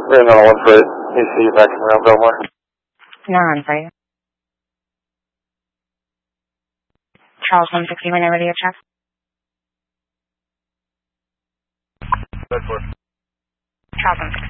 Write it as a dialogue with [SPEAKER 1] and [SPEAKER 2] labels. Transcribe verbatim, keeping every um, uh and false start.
[SPEAKER 1] Ring on one foot. E C U back around Belmore.
[SPEAKER 2] You're on for you. Charles one sixty, when you're ready to check.
[SPEAKER 1] Bedford.
[SPEAKER 2] Charles one sixty.